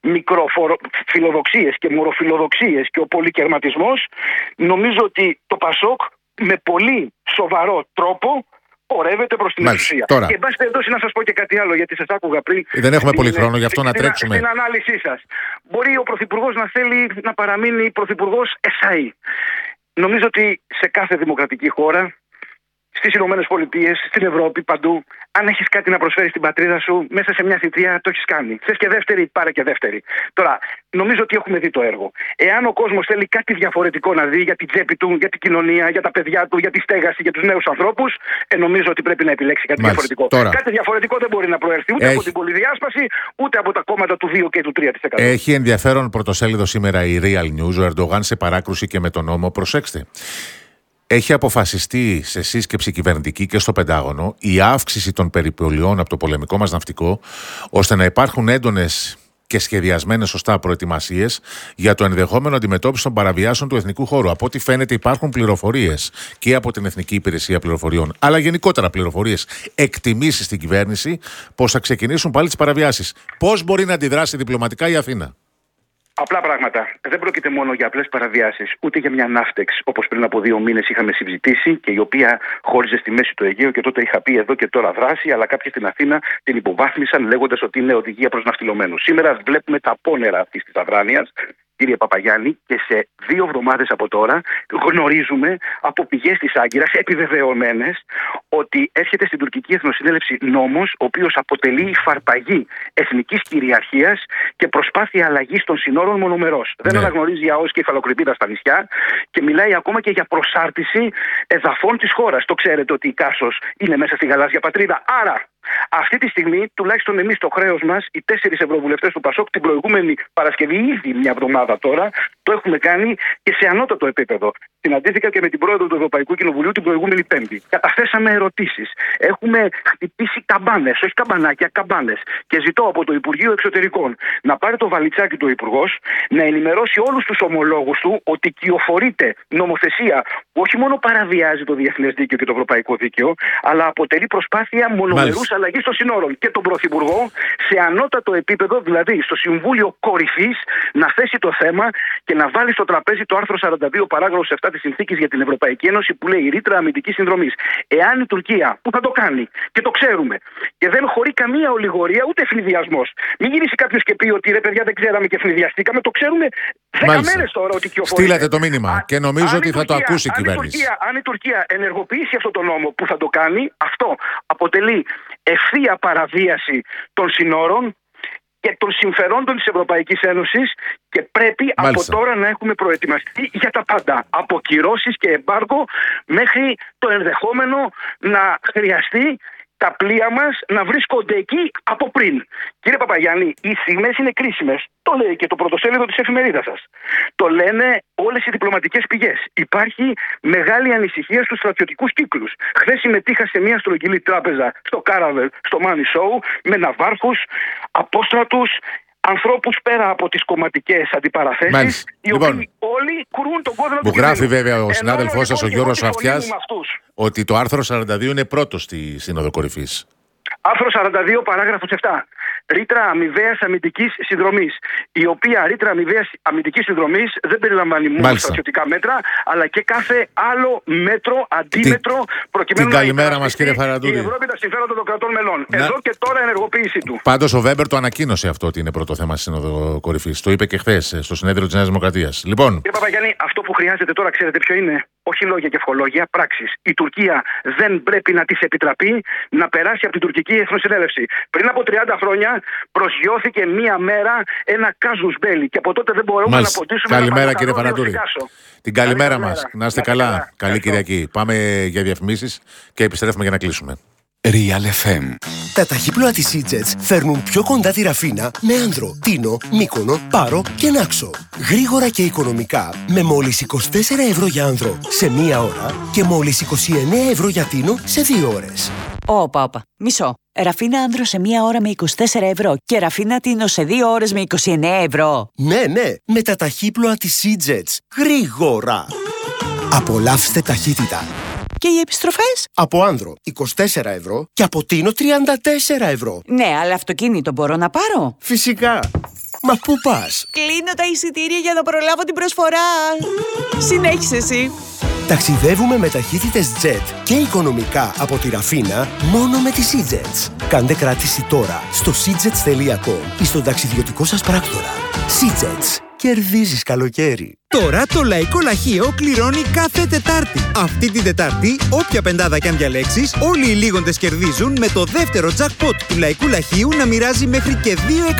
μικροφιλοδοξίες και μοροφιλοδοξίες και ο πολυκερματισμός, νομίζω ότι το ΠΑΣΟΚ με πολύ σοβαρό τρόπο πορεύεται προς την εξουσία. Τώρα. Και εν πάση περιπτώσει να σας πω και κάτι άλλο, γιατί σας άκουγα πριν. Δεν έχουμε πολύ χρόνο, γι' αυτό να τρέξουμε. Στην ανάλυση σας. Μπορεί ο Πρωθυπουργός να θέλει να παραμείνει Πρωθυπουργός ΕΣΑΗ. Νομίζω ότι σε κάθε δημοκρατική χώρα, στις Ηνωμένες Πολιτείες, στην Ευρώπη, παντού, αν έχεις κάτι να προσφέρεις στην πατρίδα σου, μέσα σε μια θητεία το έχεις κάνει. Θες και δεύτερη, πάρε και δεύτερη. Τώρα, νομίζω ότι έχουμε δει το έργο. Εάν ο κόσμος θέλει κάτι διαφορετικό να δει για την τσέπη του, για την κοινωνία, για τα παιδιά του, για τη στέγαση, για τους νέους ανθρώπους, νομίζω ότι πρέπει να επιλέξει κάτι διαφορετικό. Τώρα. Κάτι διαφορετικό δεν μπορεί να προέρθει ούτε από την πολυδιάσπαση, ούτε από τα κόμματα του 2 και του 3%. Έχει ενδιαφέρον πρωτοσέλιδο σήμερα η Real News, ο Ερντογάν σε παράκρουση και με τον νόμο. Προσέξτε. Έχει αποφασιστεί σε σύσκεψη κυβερνητική και στο Πεντάγωνο η αύξηση των περιπολιών από το πολεμικό μας ναυτικό, ώστε να υπάρχουν έντονες και σχεδιασμένες σωστά προετοιμασίες για το ενδεχόμενο αντιμετώπιση των παραβιάσεων του εθνικού χώρου. Από ό,τι φαίνεται, υπάρχουν πληροφορίες και από την Εθνική Υπηρεσία Πληροφοριών, αλλά γενικότερα πληροφορίες, εκτιμήσεις στην κυβέρνηση, πως θα ξεκινήσουν πάλι τις παραβιάσεις. Πώς μπορεί να αντιδράσει διπλωματικά η Αθήνα? Απλά πράγματα. Δεν πρόκειται μόνο για απλές παραβιάσεις, ούτε για μια ναύτεξ, όπως πριν από 2 μήνες είχαμε συζητήσει και η οποία χώριζε στη μέση του Αιγαίου και τότε είχα πει εδώ και τώρα δράση, αλλά κάποιοι στην Αθήνα την υποβάθμισαν λέγοντας ότι είναι οδηγία προς ναυτιλωμένους. Σήμερα βλέπουμε τα απόνερα αυτής της αδράνειας, κύριε Παπαγιάννη, και σε 2 εβδομάδες από τώρα γνωρίζουμε από πηγές της Άγκυρας επιβεβαιωμένες ότι έρχεται στην τουρκική εθνοσυνέλευση νόμος ο οποίος αποτελεί υφαρπαγή εθνικής κυριαρχίας και προσπάθεια αλλαγής των συνόρων μονομερός. Δεν αναγνωρίζει ΑΟΣ και υφαλοκρηπίδα στα νησιά και μιλάει ακόμα και για προσάρτηση εδαφών της χώρας. Το ξέρετε ότι η Κάσος είναι μέσα στη γαλάζια πατρίδα. Άρα, αυτή τη στιγμή, τουλάχιστον εμείς το χρέος μας, οι 4 ευρωβουλευτές του ΠΑΣΟΚ, την προηγούμενη Παρασκευή, ήδη μια εβδομάδα τώρα, το έχουμε κάνει και σε ανώτατο επίπεδο. Συναντήθηκα και με την πρόεδρο του Ευρωπαϊκού Κοινοβουλίου την προηγούμενη Πέμπτη. Καταθέσαμε ερωτήσεις. Έχουμε χτυπήσει καμπάνες, όχι καμπανάκια, καμπάνες. Και ζητώ από το Υπουργείο Εξωτερικών να πάρει το βαλιτσάκι του Υπουργός, να ενημερώσει όλους τους ομολόγους του ότι κυοφορείται νομοθεσία που όχι μόνο παραβιάζει το διεθνές δίκαιο και το ευρωπαϊκό δίκαιο, αλλά αποτελεί προσπάθεια μονομερούς αλλαγής των συνόρων. Και τον Πρωθυπουργό σε ανώτατο επίπεδο, δηλαδή στο Συμβούλιο Κορυφής, να θέσει το θέμα και να βάλει στο τραπέζι το άρθρο 42 παράγραφος 7 της Συνθήκης για την Ευρωπαϊκή Ένωση που λέει ρήτρα αμυντικής συνδρομής. Εάν η Τουρκία, που θα το κάνει και το ξέρουμε, και δεν χωρεί καμία ολιγορία ούτε ευνηδιασμός, μην γυρίσει κάποιος και πει ότι ρε παιδιά δεν ξέραμε και ευνηδιαστήκαμε, το ξέρουμε 10 μέρες τώρα ότι κυοφορεί. Στείλατε το μήνυμα και νομίζω ότι θα το ακούσει η κυβέρνηση. Αν η Τουρκία ενεργοποιήσει αυτό το νόμο που θα το κάνει, αυτό αποτελεί ευθεία παραβίαση των συνόρων και των συμφερόντων της Ευρωπαϊκής Ένωσης και πρέπει από τώρα να έχουμε προετοιμαστεί για τα πάντα. Από κυρώσεις και εμπάργκο μέχρι το ενδεχόμενο να χρειαστεί τα πλοία μας να βρίσκονται εκεί από πριν. Κύριε Παπαγιάννη, οι στιγμές είναι κρίσιμες. Το λέει και το πρωτοσέλιδο της εφημερίδας σας. Το λένε όλες οι διπλωματικές πηγές. Υπάρχει μεγάλη ανησυχία στους στρατιωτικούς κύκλους. Χθες συμμετείχα σε μια στρογγυλή τράπεζα στο Κάραβελ, στο Money Show, με ναυάρχους, απόστρατους, ανθρώπους πέρα από τις κομματικές αντιπαραθέσεις, οι οποίοι όλοι κρούν τον κόδωνα του κινδύνου. Μου γράφει βέβαια ο συνάδελφός σας, ο Γιώργος Αυτιάς, ότι το άρθρο 42 είναι πρώτο στη Σύνοδο Κορυφής. Άρθρο 42, παράγραφος 7. Ρήτρα αμοιβαίας αμυντικής συνδρομής. Η οποία ρήτρα αμοιβαίας αμυντικής συνδρομής δεν περιλαμβάνει μόνο στρατιωτικά μέτρα, αλλά και κάθε άλλο μέτρο, αντίμετρο, προκειμένου να καλημέρα μας, κύριε Φαραντούρη. Η Ευρώπη τα συμφέροντα των κρατών μελών. Εδώ και τώρα ενεργοποίησή του. Πάντως ο Βέμπερ το ανακοίνωσε αυτό ότι είναι πρώτο θέμα στη Σύνοδο Κορυφής. Το είπε και χθες στο συνέδριο της Νέας Δημοκρατίας. Λοιπόν. Κύριε Παπαγιάννη, αυτό που χρειάζεται τώρα, ξέρετε ποιο είναι? Όχι λόγια και ευχολόγια, πράξεις. Η Τουρκία δεν πρέπει να της επιτραπεί να περάσει από την τουρκική εθνοσυνέλευση. Πριν από 30 χρόνια προσγειώθηκε μία μέρα ένα κάζους μπέλι και από τότε δεν μπορούμε να ποτίσουμε. Καλημέρα, κύριε Φαραντούρη. Την καλημέρα μας. Να είστε καλά. Καλή Κυριακή. Πάμε για διαφημίσεις και επιστρέφουμε για να κλείσουμε. Real FM. Τα ταχύπλοα της E-Jets φέρνουν πιο κοντά τη Ραφίνα με Άνδρο, Τίνο, Μύκονο, Πάρο και Νάξο. Γρήγορα και οικονομικά με μόλις 24 ευρώ για Άνδρο σε 1 ώρα και μόλις 29 ευρώ για Τίνο σε 2 ώρες. Όπα, μισό. Ραφίνα Άνδρο σε 1 ώρα με 24 ευρώ και Ραφίνα Τίνο σε 2 ώρες με 29 ευρώ. Ναι, με τα ταχύπλοα της E-Jets. Γρήγορα. Απολαύστε ταχύτητα. Και οι επιστροφές? Από Άνδρο 24 ευρώ και από Τίνο 34 ευρώ. Ναι, αλλά αυτοκίνητο μπορώ να πάρω? Φυσικά. Μα πού πας? Κλείνω τα εισιτήρια για να προλάβω την προσφορά. Συνέχισε εσύ. Ταξιδεύουμε με ταχύτητες jet και οικονομικά από τη Ραφίνα μόνο με τη SeaJets. Κάντε κράτηση τώρα στο seajets.com ή στον ταξιδιωτικό σας πράκτορα. SeaJets. Κερδίζεις καλοκαίρι. Τώρα το Λαϊκό Λαχείο κληρώνει κάθε Τετάρτη. Αυτή την Τετάρτη, όποια πεντάδα κι αν διαλέξεις, όλοι οι λίγοντες κερδίζουν με το δεύτερο jackpot του Λαϊκού Λαχείου να μοιράζει μέχρι και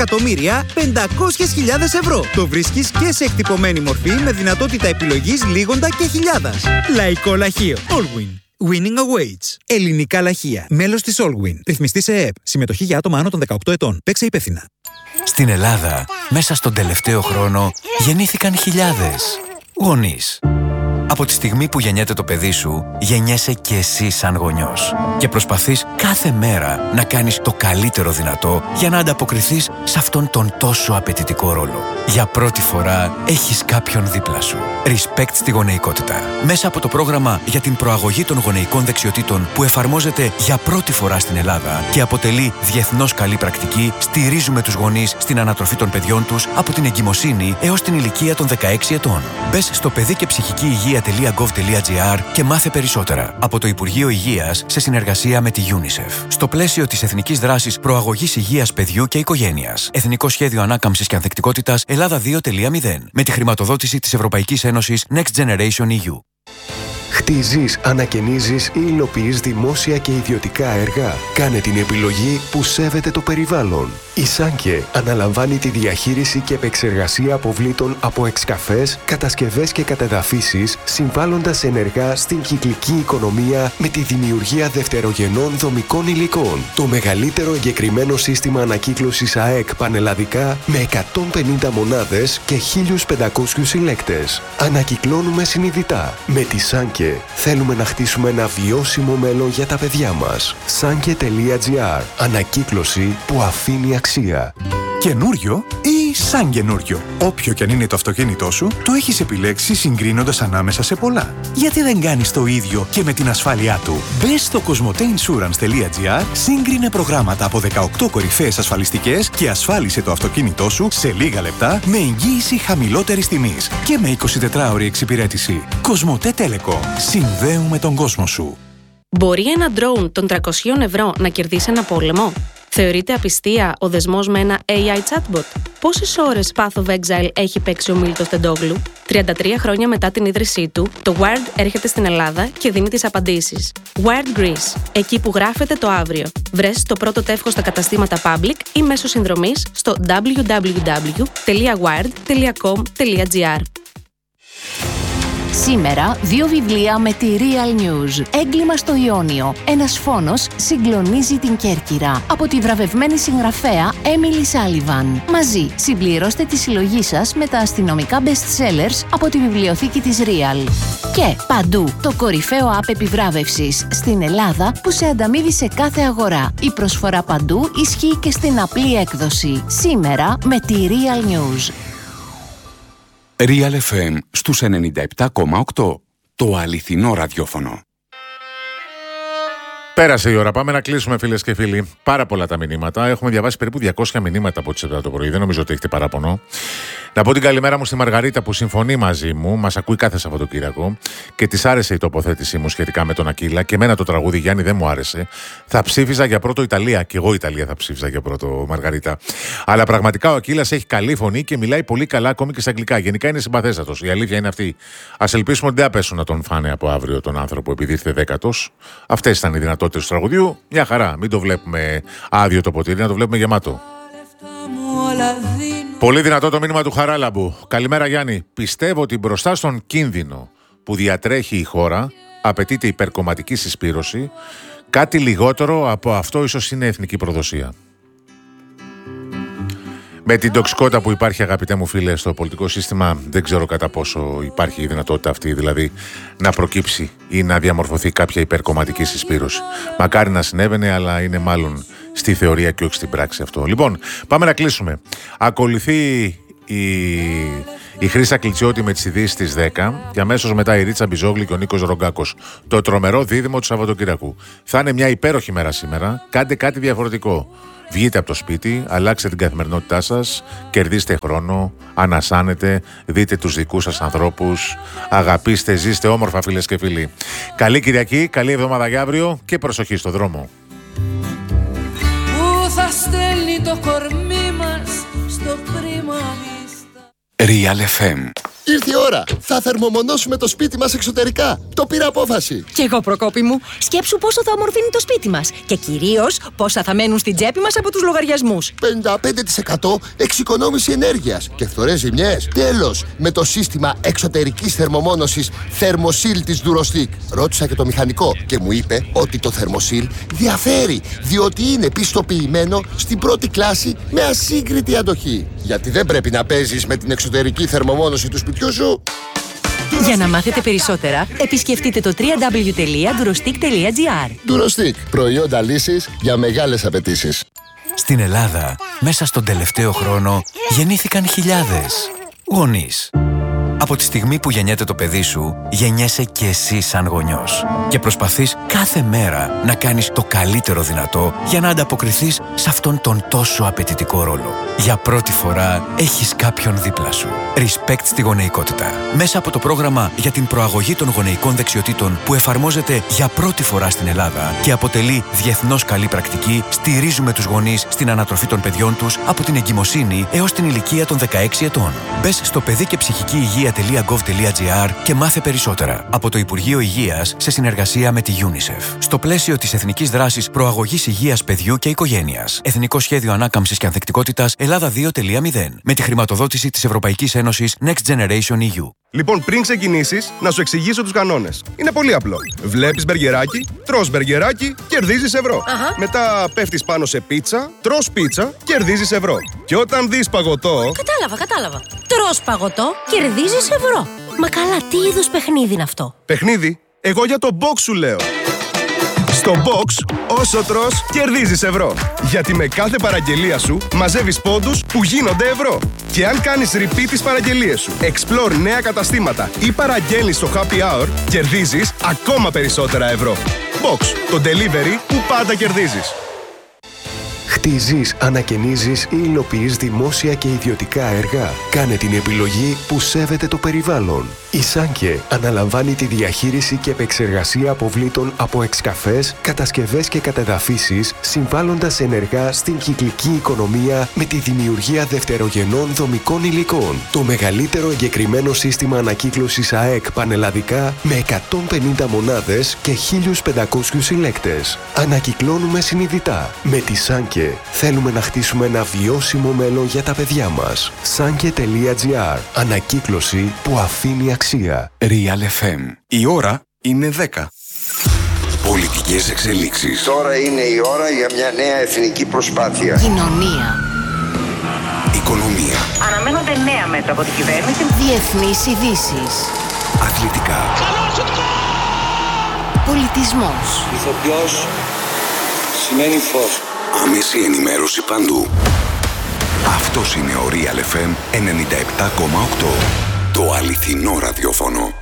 2.500.000 ευρώ. Το βρίσκεις και σε εκτυπωμένη μορφή με δυνατότητα επιλογής λίγοντα και χιλιάδας. Λαϊκό Λαχείο. Allwin. Winning awaits. Ελληνικά λαχεία. Μέλος της Allwin. Ρυθμιστή σε ΕΕΠ. Συμμετοχή για άτομα άνω των 18 ετών. Παίξε υπεύθυνα. Στην Ελλάδα, μέσα στον τελευταίο χρόνο, γεννήθηκαν χιλιάδες γονείς. Από τη στιγμή που γεννιέται το παιδί σου, γεννιέσαι και εσύ σαν γονιός. Και προσπαθείς κάθε μέρα να κάνεις το καλύτερο δυνατό για να ανταποκριθείς σε αυτόν τον τόσο απαιτητικό ρόλο. Για πρώτη φορά έχεις κάποιον δίπλα σου. Respect στη γονεϊκότητα. Μέσα από το πρόγραμμα για την προαγωγή των γονεϊκών δεξιοτήτων που εφαρμόζεται για πρώτη φορά στην Ελλάδα και αποτελεί διεθνώς καλή πρακτική, στηρίζουμε τους γονείς στην ανατροφή των παιδιών τους από την εγκυμοσύνη έως την ηλικία των 16 ετών. Μπες στο παιδί και ψυχική υγεία.gov.gr και μάθε περισσότερα από το Υπουργείο Υγείας σε συνεργασία με τη UNICEF. Στο πλαίσιο της Εθνικής Δράσης Προαγωγής Υγείας Παιδιού και Οικογένειας. Εθνικό Σχέδιο Ανάκαμψης και Ανθεκτικότητας Ελλάδα 2.0. Με τη χρηματοδότηση της Ευρωπαϊκής Ένωσης Next Generation EU. Χτίζεις, ανακαινίζεις ή υλοποιείς δημόσια και ιδιωτικά έργα. Κάνε την επιλογή που σέβεται το περιβάλλον. Η Σάνκε αναλαμβάνει τη διαχείριση και επεξεργασία αποβλήτων από εξκαφές, κατασκευές και κατεδαφίσεις, συμβάλλοντας ενεργά στην κυκλική οικονομία με τη δημιουργία δευτερογενών δομικών υλικών. Το μεγαλύτερο εγκεκριμένο σύστημα ανακύκλωσης ΑΕΚ πανελλαδικά με 150 μονάδες και 1.500 συλλέκτες. Ανακυκλώνουμε συνειδητά. Με τη Σάνκε θέλουμε να χτίσουμε ένα βιώσιμο μέλλον για τα παιδιά μας. Sanke.gr. Ανακύκλωση που αφήνει αξία. Καινούριο ή σαν καινούριο. Όποιο κι αν είναι το αυτοκίνητό σου, το έχεις επιλέξει συγκρίνοντας ανάμεσα σε πολλά. Γιατί δεν κάνεις το ίδιο και με την ασφάλειά του? Μπες στο cosmoteinsurance.gr, σύγκρινε προγράμματα από 18 κορυφαίες ασφαλιστικές και ασφάλισε το αυτοκίνητό σου σε λίγα λεπτά με εγγύηση χαμηλότερης τιμής και με 24ωρη εξυπηρέτηση. Cosmote Telecom. Συνδέουμε τον κόσμο σου. Μπορεί ένα drone των 300 ευρώ να κερδίσει ένα πόλεμο? Θεωρείται απιστία ο δεσμός με ένα AI chatbot? Πόσες ώρες Path of Exile έχει παίξει ο Μίλτος Τεντόγλου? 33 χρόνια μετά την ίδρυσή του, το Wired έρχεται στην Ελλάδα και δίνει τις απαντήσεις. Wired Greece, εκεί που γράφεται το αύριο. Βρες το πρώτο τεύχος στα καταστήματα Public ή μέσω συνδρομής στο www.wired.com.gr. Σήμερα, 2 βιβλία με τη Real News. Έγκλημα στο Ιόνιο. Ένας φόνος συγκλονίζει την Κέρκυρα. Από τη βραβευμένη συγγραφέα Emily Sullivan. Μαζί, συμπληρώστε τη συλλογή σας με τα αστυνομικά best-sellers από τη βιβλιοθήκη της Real. Και παντού, το κορυφαίο app επιβράβευσης στην Ελλάδα που σε ανταμείβει σε κάθε αγορά. Η προσφορά παντού ισχύει και στην απλή έκδοση. Σήμερα με τη Real News. Real FM στους 97,8. Το αληθινό ραδιόφωνο. Πέρασε η ώρα. Πάμε να κλείσουμε, φίλες και φίλοι. Πάρα πολλά τα μηνύματα. Έχουμε διαβάσει περίπου 200 μηνύματα από τις 7 το πρωί. Δεν νομίζω ότι έχετε παράπονο. Να πω την καλημέρα μου στη Μαργαρίτα που συμφωνεί μαζί μου. Μας ακούει κάθε Σαββατοκύριακο και της άρεσε η τοποθέτησή μου σχετικά με τον Ακύλα. Και εμένα το τραγούδι, Γιάννη, δεν μου άρεσε. Θα ψήφιζα για πρώτο Ιταλία. Και εγώ Ιταλία θα ψήφιζα για πρώτο, Μαργαρίτα. Αλλά πραγματικά ο Ακύλας έχει καλή φωνή και μιλάει πολύ καλά ακόμη και στα αγγλικά. Γενικά είναι συμπαθέστατος. Η αλήθεια είναι αυτή. Ας ελπίσουμε ότι δεν θα πέσουν να τον φάνε από αύριο τον άνθρωπο επειδή ήρθε 10ος. Αυτές ήταν οι δυνατότητες του τραγουδιού. Μια χαρά. Μην το βλέπουμε άδειο το ποτήρι, να το βλέπουμε γεμάτο. Πολύ δυνατό το μήνυμα του Χαράλαμπου. Καλημέρα, Γιάννη. Πιστεύω ότι μπροστά στον κίνδυνο που διατρέχει η χώρα απαιτείται υπερκομματική συσπήρωση. Κάτι λιγότερο από αυτό ίσως είναι εθνική προδοσία. Με την τοξικότητα που υπάρχει, αγαπητέ μου φίλε, στο πολιτικό σύστημα, δεν ξέρω κατά πόσο υπάρχει η δυνατότητα αυτή, δηλαδή να προκύψει ή να διαμορφωθεί κάποια υπερκομματική συσπήρωση. Μακάρι να συνέβαινε, αλλά είναι μάλλον στη θεωρία και όχι στην πράξη αυτό. Λοιπόν, πάμε να κλείσουμε. Ακολουθεί Η Χρύσα Κλιτσιώτη με τις ειδήσεις στις 10 και αμέσως μετά η Ρίτσα Μπιζόγλη και ο Νίκος Ρογκάκος. Το τρομερό δίδυμο του Σαββατοκύριακου. Θα είναι μια υπέροχη μέρα σήμερα. Κάντε κάτι διαφορετικό. Βγείτε από το σπίτι, αλλάξτε την καθημερινότητά σας, κερδίστε χρόνο, ανασάνετε, δείτε τους δικούς σας ανθρώπους, αγαπήστε, ζήστε όμορφα φίλες και φίλοι. Καλή Κυριακή, καλή εβδομάδα για αύριο και προσοχή στο δρόμο. Πού θα στέλνει το κορμί μας στο πρίμα Real FM. Ήρθε η ώρα! Θα θερμομονώσουμε το σπίτι μας εξωτερικά. Το πήρα απόφαση. Κι εγώ, Προκόπη μου. Σκέψου πόσο θα ομορφύνει το σπίτι μας. Και κυρίως πόσα θα μένουν στην τσέπη μας από τους λογαριασμούς. 55% εξοικονόμηση ενέργειας και φθορές ζημιές. Τέλος! Με το σύστημα εξωτερικής θερμομόνωσης Thermosil της Durostic. Ρώτησα και το μηχανικό και μου είπε ότι το Thermosil διαφέρει, διότι είναι πιστοποιημένο στην πρώτη κλάση με ασύγκριτη αντοχή. Γιατί δεν πρέπει να παίζεις με την εξωτερική θερμομόνωση του σπιτιού σου. Για να μάθετε περισσότερα, επισκεφτείτε το www.durostic.gr. Durostic. Προϊόντα λύσης για μεγάλες απαιτήσεις. Στην Ελλάδα, μέσα στον τελευταίο χρόνο, γεννήθηκαν χιλιάδες γονείς. Από τη στιγμή που γεννιέται το παιδί σου, γεννιέσαι και εσύ σαν γονιός. Και προσπαθείς κάθε μέρα να κάνεις το καλύτερο δυνατό για να ανταποκριθείς σε αυτόν τον τόσο απαιτητικό ρόλο. Για πρώτη φορά έχεις κάποιον δίπλα σου. Respect στη γονεϊκότητα. Μέσα από το πρόγραμμα για την προαγωγή των γονεϊκών δεξιοτήτων που εφαρμόζεται για πρώτη φορά στην Ελλάδα και αποτελεί διεθνώς καλή πρακτική, στηρίζουμε τους γονείς στην ανατροφή των παιδιών τους από την εγκυμοσύνη έως την ηλικία των 16 ετών. Μπες στο παιδί και ψυχική υγεία.gov.gr και μάθε περισσότερα από το Υπουργείο Υγείας σε συνεργασία με τη UNICEF. Στο πλαίσιο της Εθνικής Δράσης Προαγωγής Υγείας Παιδιού και Οικογένειας. Εθνικό Σχέδιο Ανάκαμψης και Ανθεκτικότητας Ελλάδα 2.0. Με τη χρηματοδότηση της Ευρωπαϊκής Ένωσης Next Generation EU. Λοιπόν, πριν ξεκινήσεις, να σου εξηγήσω τους κανόνες. Είναι πολύ απλό. Βλέπεις μπεργκεράκι, τρως μπεργκεράκι, κερδίζεις ευρώ. Μετά πέφτεις πάνω σε πίτσα, τρως πίτσα, κερδίζεις ευρώ. Και όταν δεις παγωτό... Κατάλαβα. Τρως παγωτό, κερδίζεις ευρώ. Μα καλά, τι είδους παιχνίδι είναι αυτό? Παιχνίδι? Εγώ για το box σου λέω. Στο box, όσο τρως, κερδίζεις ευρώ. Γιατί με κάθε παραγγελία σου μαζεύεις πόντους που γίνονται ευρώ. Και αν κάνεις repeat τις παραγγελίες σου, explore νέα καταστήματα ή παραγγέλνεις στο happy hour, κερδίζεις ακόμα περισσότερα ευρώ. Box, το delivery που πάντα κερδίζεις. Χτίζεις, ανακαινίζεις ή υλοποιείς δημόσια και ιδιωτικά έργα. Κάνε την επιλογή που σέβεται το περιβάλλον. Η Σάνκε αναλαμβάνει τη διαχείριση και επεξεργασία αποβλήτων από εξκαφές, κατασκευές και κατεδαφίσεις, συμβάλλοντας ενεργά στην κυκλική οικονομία με τη δημιουργία δευτερογενών δομικών υλικών. Το μεγαλύτερο εγκεκριμένο σύστημα ανακύκλωσης ΑΕΚ πανελλαδικά με 150 μονάδες και 1.500 συλλέκτες. Ανακυκλώνουμε συνειδητά. Με τη Σάνκε θέλουμε να χτίσουμε ένα βιώσιμο μέλλον για τα παιδιά μας. Sanke.gr. Ανακύκλωση που αφήνει αξία. Real FM. Η ώρα είναι 10. Πολιτικές εξελίξεις. Τώρα είναι η ώρα για μια νέα εθνική προσπάθεια. Κοινωνία. Οικονομία. Αναμένονται νέα μέτρα από την κυβέρνηση. Διεθνείς ειδήσεις. Αθλητικά. Πολιτισμός. Ηθοποιός σημαίνει φως. Άμεση ενημέρωση παντού. Αυτός είναι ο Real FM 97,8. Το αληθινό ραδιόφωνο.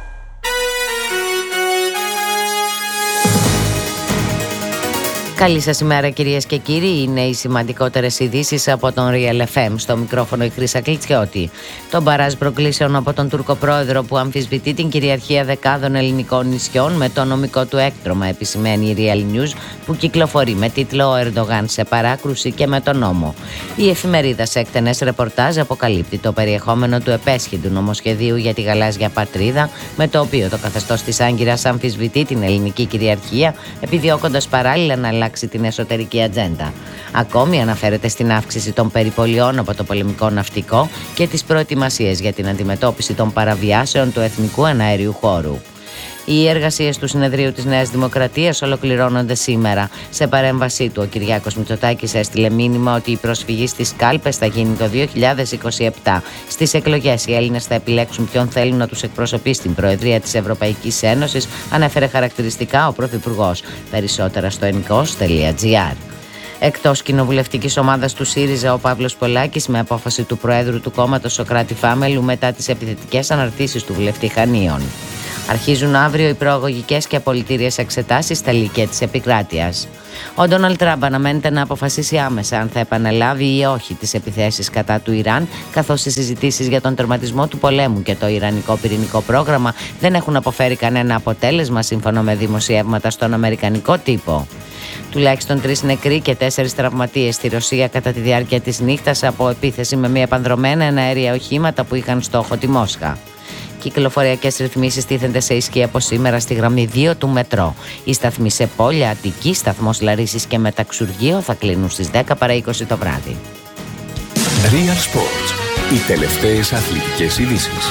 Καλή σας ημέρα κυρίες και κύριοι, είναι οι σημαντικότερες ειδήσεις από τον Real FM. Στο μικρόφωνο η Χρύσα Κλιτσιώτη. Το μπαράζ προκλήσεων από τον Τούρκο πρόεδρο που αμφισβητεί την κυριαρχία δεκάδων ελληνικών νησιών με το νομικό του έκτρωμα, επισημαίνει η Real News που κυκλοφορεί με τίτλο «Ο Ερντογάν σε παράκρουση και με τον νόμο». Η εφημερίδα σε εκτενές ρεπορτάζ αποκαλύπτει το περιεχόμενο του επέσχυντου νομοσχεδίου για τη γαλάζια πατρίδα, με το οποίο το καθεστώς της Άγκυρας αμφισβητεί την ελληνική κυριαρχία, επιδιώκοντας παράλληλα να αλλάξει την εσωτερική ατζέντα. Ακόμη αναφέρεται στην αύξηση των περιπολιών από το πολεμικό ναυτικό και τις προετοιμασίες για την αντιμετώπιση των παραβιάσεων του εθνικού εναέριου χώρου. Οι εργασίες του Συνεδρίου της Νέας Δημοκρατίας ολοκληρώνονται σήμερα. Σε παρέμβασή του, ο Κυριάκος Μητσοτάκης έστειλε μήνυμα ότι η προσφυγή στις κάλπες θα γίνει το 2027. Στις εκλογές οι Έλληνες θα επιλέξουν ποιον θέλουν να τους εκπροσωπεί στην Προεδρία της Ευρωπαϊκής Ένωσης, ανέφερε χαρακτηριστικά ο Πρωθυπουργός. Περισσότερα στο ennikos.gr. Εκτός κοινοβουλευτικής ομάδας του ΣΥΡΙΖΑ, ο Παύλος Πολάκης, με απόφαση του Προέδρου του κόμματος Σωκράτη Φάμελου μετά τις επιθετικές αναρτήσεις του βουλευτή Χανίων. Αρχίζουν αύριο οι προαγωγικές και απολυτήριες εξετάσεις στα λύκεια της επικράτειας. Ο Ντόναλντ Τραμπ αναμένεται να αποφασίσει άμεσα αν θα επαναλάβει ή όχι τις επιθέσεις κατά του Ιράν, καθώς οι συζητήσεις για τον τερματισμό του πολέμου και το ιρανικό πυρηνικό πρόγραμμα δεν έχουν αποφέρει κανένα αποτέλεσμα, σύμφωνα με δημοσιεύματα στον αμερικανικό τύπο. Τουλάχιστον 3 νεκροί και 4 τραυματίες στη Ρωσία κατά τη διάρκεια της νύχτας από επίθεση με μη επανδρομένα εναέρια οχήματα που είχαν στόχο τη Μόσχα. Κυκλοφοριακές ρυθμίσεις τίθενται σε ισχύ από σήμερα στη γραμμή 2 του μετρό. Οι σταθμοί σε Πόλια, Αττική, σταθμός Λαρίσης και Μεταξουργείο θα κλείνουν στις 10 παρά 20 το βράδυ. Real Sports. Οι τελευταίες αθλητικές ειδήσεις.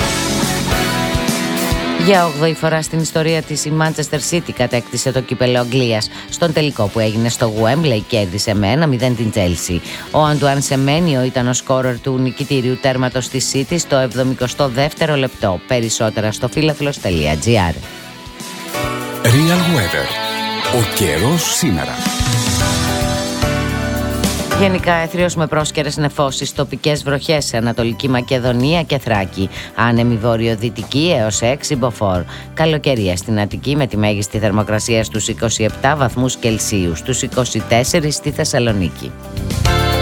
Για 8η φορά στην ιστορία της, η Manchester City κατέκτησε το κύπελλο Αγγλίας. Στον τελικό που έγινε στο Wembley κέρδισε με 1-0 την Chelsea. Ο Αντουάν Σεμένιο ήταν ο σκόρερ του νικητήριου τέρματος της City στο 72ο λεπτό. Περισσότερα στο φίλαθλος.gr. Real Weather. Ο καιρός σήμερα. Γενικά έθριος με πρόσκαιρες νεφώσεις, τοπικές βροχές σε Ανατολική Μακεδονία και Θράκη. Άνεμη βορειοδυτική έως 6 μποφόρ. Καλοκαιρία στην Αττική με τη μέγιστη θερμοκρασία στους 27 βαθμούς Κελσίου, στους 24 στη Θεσσαλονίκη.